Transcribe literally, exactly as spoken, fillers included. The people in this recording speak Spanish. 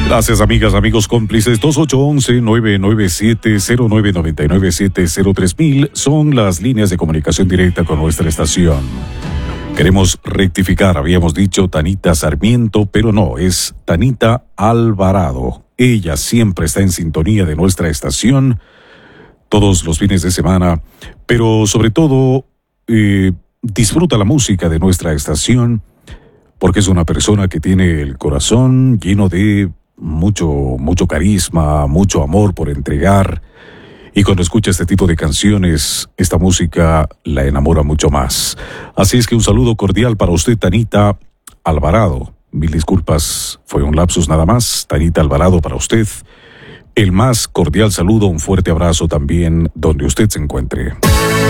Gracias, amigas, amigos cómplices. Dos ocho once, nueve nueve siete, cero nueve nueve nueve siete cero tres mil son las líneas de comunicación directa con nuestra estación. Queremos rectificar, habíamos dicho Tanita Sarmiento, pero no, es Tanita Alvarado. Ella siempre está en sintonía de nuestra estación todos los fines de semana, pero sobre todo eh, disfruta la música de nuestra estación porque es una persona que tiene el corazón lleno de mucho, mucho carisma, mucho amor por entregar. Y cuando escucha este tipo de canciones, esta música la enamora mucho más. Así es que un saludo cordial para usted, Tanita Alvarado. Mil disculpas, fue un lapsus nada más. Tanita Alvarado, para usted, el más cordial saludo, un fuerte abrazo también donde usted se encuentre.